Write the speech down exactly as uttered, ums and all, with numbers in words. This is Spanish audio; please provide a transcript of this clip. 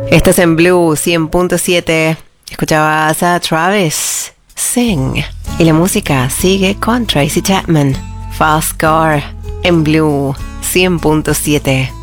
Estás en Blue cien punto siete. Escuchabas a Travis, Sing. Y la música sigue con Tracy Chapman, Fast Car, en Blue cien punto siete.